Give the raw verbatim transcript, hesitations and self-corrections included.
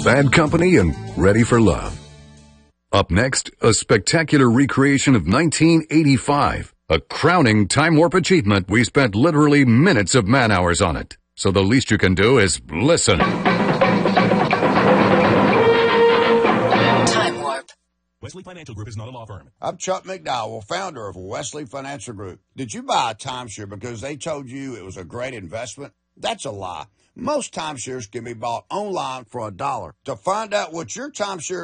bad company, and ready for love. Up next, a spectacular recreation of nineteen eighty-five. A crowning Time Warp achievement. We spent literally minutes of man hours on it. So the least you can do is listen. Time Warp. Wesley Financial Group is not a law firm. I'm Chuck McDowell, founder of Wesley Financial Group. Did you buy a timeshare because they told you it was a great investment? That's a lie. Most timeshares can be bought online for a dollar. To find out what your timeshare